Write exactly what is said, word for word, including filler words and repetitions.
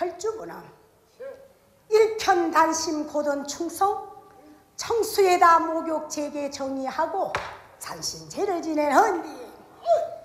혈주부는 일편단심 고든 충성, 청수에다 목욕 제계 정의하고 잔신제를 지내는